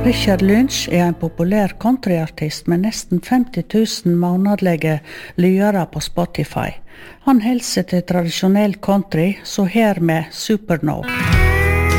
Richard Lynch en populær countryartist med nesten 50 000 månedlige lyere på Spotify. Han helser til tradisjonell country, så her med Supernova.